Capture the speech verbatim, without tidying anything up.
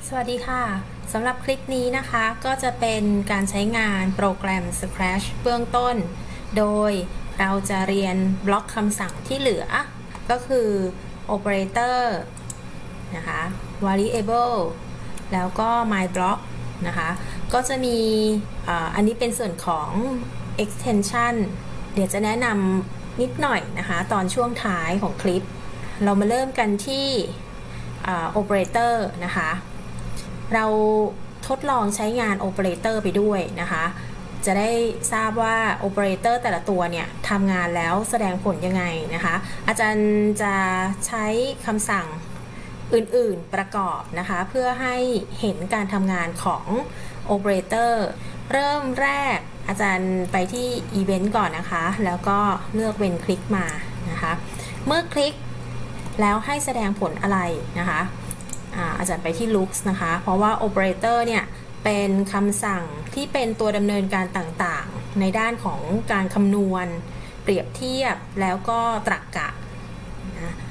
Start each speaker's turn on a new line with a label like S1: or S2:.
S1: สวัสดีค่ะสำหรับคลิปนี้นะคะก็จะเป็นการใช้งานโปรแกรม Scratch เบื้องต้นโดยเราจะเรียนบล็อกคำสั่งที่เหลือก็คือ operator นะคะ variable แล้วก็ my block นะคะก็จะมีออันนี้เป็นส่วนของ extension เดี๋ยวจะแนะนำนิดหน่อยนะคะตอนช่วงท้ายของคลิปเรามาเริ่มกันที่ operator นะคะเราทดลองใช้งานโอเปอเรเตอร์ไปด้วยนะคะจะได้ทราบว่าโอเปอเรเตอร์แต่ละตัวเนี่ยทำงานแล้วแสดงผลยังไงนะคะอาจารย์จะใช้คำสั่งอื่นๆประกอบนะคะเพื่อให้เห็นการทำงานของโอเปอเรเตอร์เริ่มแรกอาจารย์ไปที่อีเวนต์ก่อนนะคะแล้วก็เลือกเว้นคลิกมานะคะเมื่อคลิกแล้วให้แสดงผลอะไรนะคะอาจารย์ไปที่ looks นะคะเพราะว่า operator เนี่ยเป็นคำสั่งที่เป็นตัวดำเนินการต่างๆในด้านของการคำนวณเปรียบเทียบแล้วก็ตรรกะนะ